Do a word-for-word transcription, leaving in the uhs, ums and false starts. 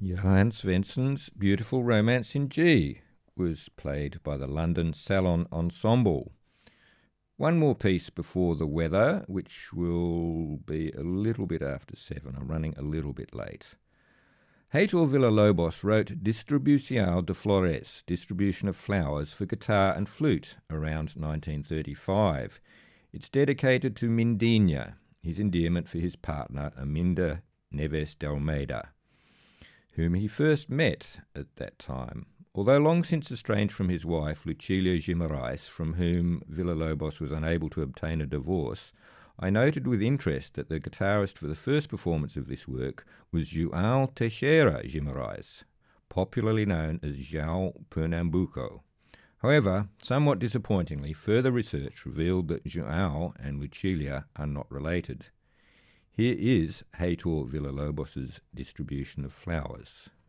Johann Svensson's Beautiful Romance in G was played by the London Salon Ensemble. One more piece before the weather, which will be a little bit after seven. I'm running a little bit late. Heitor Villa-Lobos wrote Distribución de Flores, Distribution of Flowers, for guitar and flute around nineteen thirty-five. It's dedicated to Mindinha, his endearment for his partner Arminda Neves de Almeida, whom he first met at that time. Although long since estranged from his wife, Lucília Guimarães, from whom Villa-Lobos was unable to obtain a divorce, I noted with interest that the guitarist for the first performance of this work was João Teixeira Guimarães, popularly known as João Pernambuco. However, somewhat disappointingly, further research revealed that João and Lucília are not related. Here is Heitor Villa-Lobos's Distribution of Flowers.